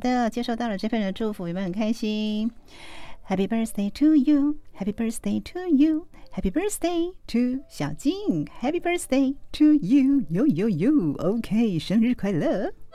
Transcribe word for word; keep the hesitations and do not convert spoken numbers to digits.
的，接受到了这份的祝福，有没有很开心？Happy birthday to you, Happy birthday to you, Happy birthday to 小静 Happy birthday to you, you, you, you, OK， 生日快乐！